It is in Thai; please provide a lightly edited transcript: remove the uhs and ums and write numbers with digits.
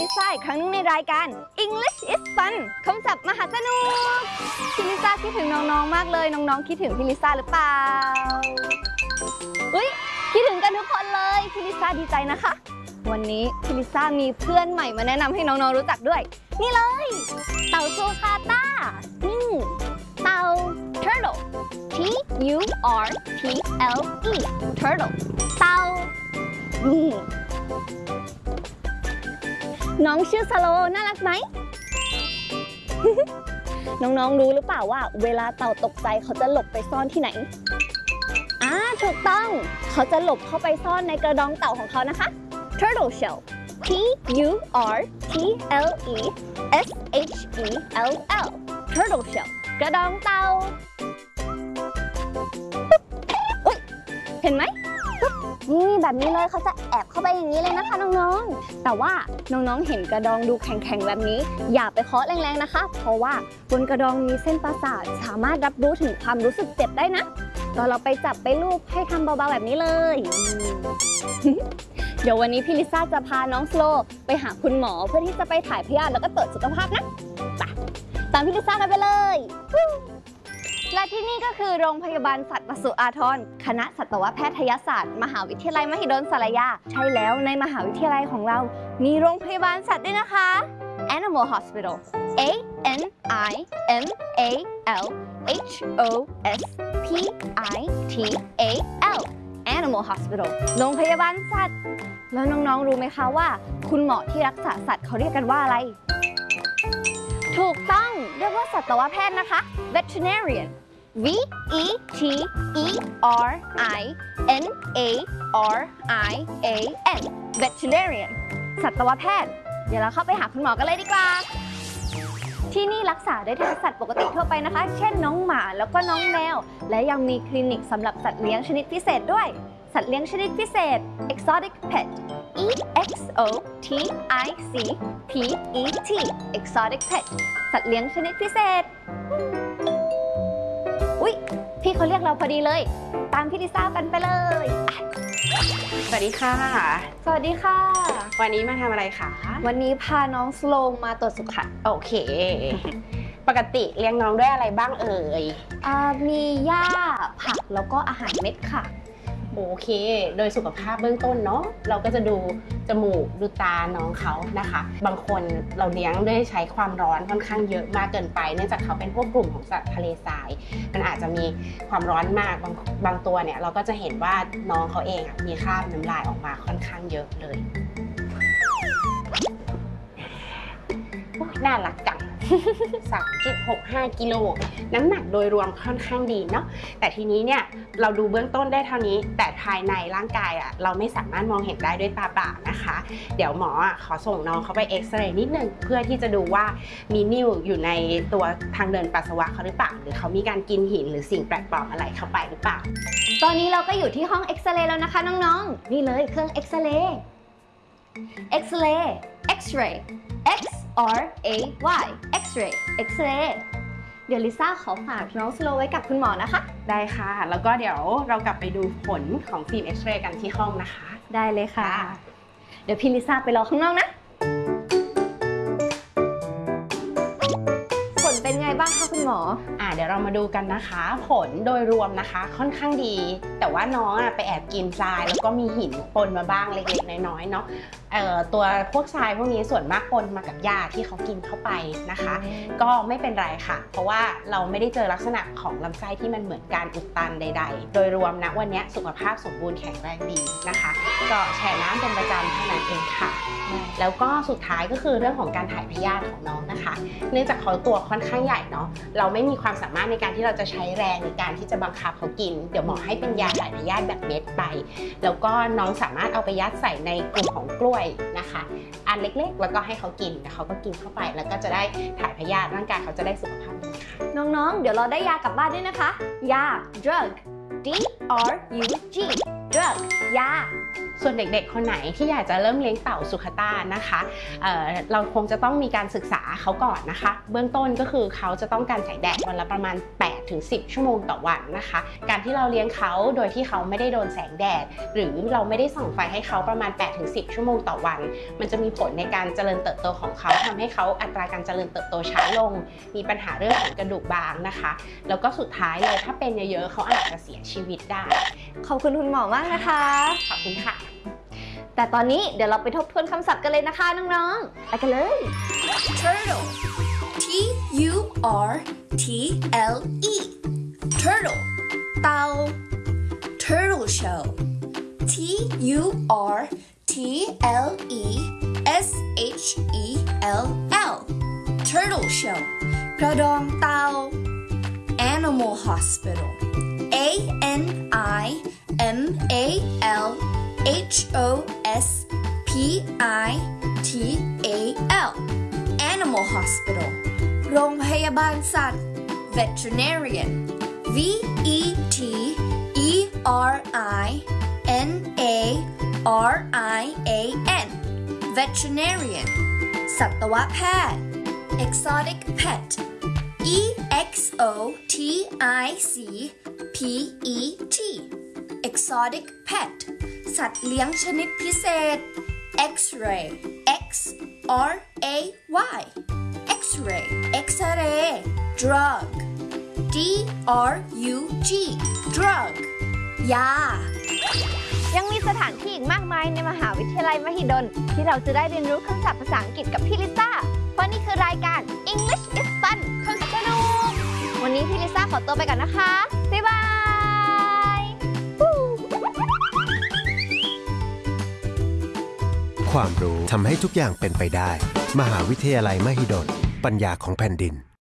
ลิซ่าอีกครั้งนึงในรายการ English is Fun คำศัพท์มหาสนุกพี่ลิซ่าคิดถึงน้องๆมากเลยน้องๆคิดถึงพี่ลิซ่าหรือเปล่าคิดถึงกันทุกคนเลยพี่ลิซ่าดีใจนะคะวันนี้พี่ลิซ่ามีเพื่อนใหม่มาแนะนำให้น้องๆรู้จักด้วยนี่เลยเต่าโซคาต้าเต่า turtle T U R T L E turtle เต่าน้องชื่อสโลน่ารักไหม น้องๆรู้หรือเปล่าว่าเวลาเต่าตกใจเขาจะหลบไปซ่อนที่ไหนถูกต้องเขาจะหลบเข้าไปซ่อนในกระดองเต่าของเขานะคะ turtle shell T U R T L E S H E L L turtle shell กระดองเต่าเห็นไหมนี่แบบนี้เลยเขาจะแอบเข้าไปอย่างนี้เลยนะคะน้องๆแต่ว่าน้องๆเห็นกระดองดูแข็งๆแบบนี้อย่าไปเคาะแรงๆนะคะเพราะว่าบนกระดองมีเส้นประสาทสามารถรับรู้ถึงความรู้สึกเจ็บได้นะตอนเราไปจับไปลูบให้ทำเบาๆแบบนี้เลย เดี๋ยววันนี้พี่ลิซ่าจะพาน้องสโลไปหาคุณหมอเพื่อที่จะไปถ่ายพยาธิแล้วก็ตรวจสุขภาพนะตามพี่ลิซ่ากันไปเลยและที่นี่ก็คือโรงพยาบาลสัตว์ปศุอาทรคณะสัตวแพทยศาสตร์มหาวิทยาลัยมหิดลสารยาใช่แล้วในมหาวิทยาลัยของเรามีโรงพยาบาลสัตว์ด้วยนะคะ Animal Hospital A N I M A L H O S P I T A L Animal Hospital โรงพยาบาลสัตว์แล้วน้องๆรู้ไหมคะว่าคุณหมอที่รักษาสัตว์เขาเรียกกันว่าอะไรถูกต้องเรียกว่าสัตวแพทย์นะคะ veterinarian V E T E R I N A R I A N veterinarian สัตวแพทย์เดี๋ยวเราเข้าไปหาคุณหมอกันเลยดีกว่าที่นี่รักษาได้ทั้งสัตว์ปกติทั่วไปนะคะเช่นน้องหมาแล้วก็น้องแมวและยังมีคลินิกสำหรับสัตว์เลี้ยงชนิดพิเศษด้วยสัตว์เลี้ยงชนิดพิเศษ exotic pet E X O T I C P E T exotic pet สัตว์เลี้ยงชนิดพิเศษพี่เขาเรียกเราพอดีเลยตามพี่ลิซ่ากันไปเลยสวัสดีค่ะสวัสดีค่ะวันนี้มาทำอะไรคะวันนี้พาน้องสโลมาตรวจสุขภาพโอเคปกติเลี้ยงน้องด้วยอะไรบ้างเอ่ยมีหญ้าผักแล้วก็อาหารเม็ดค่ะโอเคโดยสุขภาพเบื้องต้นเนาะเราก็จะดูจมูกดูตาน้องเขานะคะบางคนเราเลี้ยงด้วยใช้ความร้อนค่อนข้างเยอะมากเกินไปเนื่องจากเขาเป็นพวกกลุ่มของสัตว์ทะเลทรายมันอาจจะมีความร้อนมากบางตัวเนี่ยเราก็จะเห็นว่าน้องเขาเองมีคราบน้ำลายออกมาค่อนข้างเยอะเลยน่ารักจัง 3.65 กิโลน้ำหนักโดยรวมค่อนข้างดีเนาะแต่ทีนี้เนี่ยเราดูเบื้องต้นได้เท่านี้แต่ภายในร่างกายเราไม่สามารถมองเห็นได้ด้วยตาเปล่านะคะเดี๋ยวหมอขอส่งน้องเขาไปเอ็กซเรย์นิดนึงเพื่อที่จะดูว่ามีนิ่วอยู่ในตัวทางเดินปัสสาวะเขาหรือเปล่าหรือเขามีการกินหินหรือสิ่งแปลกปลอมอะไรเข้าไปหรือเปล่าตอนนี้เราก็อยู่ที่ห้องเอ็กซเรย์แล้วนะคะน้องๆนี่เลยเครื่องเอ็กซเรย์X-ray X R A Y X-ray X-ray เดี๋ยวลิซ่าขอฝากน้องสโลไว้กับคุณหมอนะคะได้ค่ะแล้วก็เดี๋ยวเรากลับไปดูผลของฟิล์มเอ็กซเรย์กันที่ห้องนะคะได้เลยค่ะเดี๋ยวพี่ลิซ่าไปรอข้างนอกนะผลเป็นไงบ้างคะคุณหมอเดี๋ยวเรามาดูกันนะคะผลโดยรวมนะคะค่อนข้างดีแต่ว่าน้องไปแอบกินทรายแล้วก็มีหินปนมาบ้างเล็กๆน้อยๆเนาะตัวพวกทรายพวกนี้ส่วนมากปนมากับหญ้าที่เขากินเข้าไปนะคะก็ไม่เป็นไรค่ะเพราะว่าเราไม่ได้เจอลักษณะของลำไส้ที่มันเหมือนการอุดตันใดๆโดยรวมนะวันนี้สุขภาพสมบูรณ์แข็งแรงดีนะคะก็แช่น้ำเป็นประจำเท่านั้นเองค่ะแล้วก็สุดท้ายก็คือเรื่องของการถ่ายพยาธิของน้องนะคะเนื่องจากเขาตัวค่อนข้างใหญ่เนาะเราไม่มีความสามารถในการที่เราจะใช้แรงในการที่จะบังคับเขากินเดี๋ยวหมอให้เป็นยาถ่ายพยาธิแบบเม็ดไปแล้วก็น้องสามารถเอาไปยัดใส่ในกลุ่มของกล้วยนะคะอันเล็กๆแล้วก็ให้เขากินแล้วเขาก็กินเข้าไปแล้วก็จะได้ถ่ายพยาธิร่างกายเขาจะได้สุขภาพดีค่ะน้องๆเดี๋ยวเราได้ยากลับบ้านด้วยนะคะยา drug D R U G drug ยาส่วนเด็กๆคนไหนที่อยากจะเริ่มเลี้ยงเต่าสุขต้านะคะเราคงจะต้องมีการศึกษาเขาก่อนนะคะเบื้องต้นก็คือเขาจะต้องการแสงแดดวันละประมาณ 8-10 ชั่วโมงต่อวันนะคะการที่เราเลี้ยงเขาโดยที่เขาไม่ได้โดนแสงแดดหรือเราไม่ได้ส่องไฟให้เขาประมาณ 8-10 ชั่วโมงต่อวันมันจะมีผลในการเจริญเติบโตของเขาทำให้เขาอัตราการเจริญเติบโตช้าลงมีปัญหาเรื่องของกระดูกบางนะคะแล้วก็สุดท้ายเลยถ้าเป็นเยอะๆเขาอาจจะเสียชีวิตได้ขอบคุณคุณหมอมากนะคะขอบคุณค่ะแต่ตอนนี้เดี๋ยวเราไปทบทวนคำศัพท์กันเลยนะคะน้องๆไปกันเลย Turtle T-U-R-T-L-E Turtle เต่า Turtle Shell T-U-R-T-L-E-S-H-E-L-L Turtle Shell กระดองเต่า Animal Hospital A-N-I-M-A-L H-O-S-P-I-T-A-L Animal Hospital โรงพยาบาลสัตว์ Veterinarian V-E-T-E-R-I-N-A-R-I-A-N Veterinarian สัตวแพทย์ Exotic Pet E-X-O-T-I-C-P-E-T Exotic Pet สัตว์เลี้ยงชนิดพิเศษ X-ray X-R-A-Y X-ray X-ray Drug D-R-U-G Drug ยายังมีสถานที่อีกมากมายในมหาวิทยาลัยมหิดลที่เราจะได้เรียนรู้คำศัพท์ภาษาอังกฤษกับพี่ลิซ่าเพราะนี่คือรายการ English is Fun คนสนุกวันนี้พี่ลิซ่าขอตัวไปก่อนนะคะบ๊ายบายความรู้ทำให้ทุกอย่างเป็นไปได้มหาวิทยาลัยมหิดลปัญญาของแผ่นดิน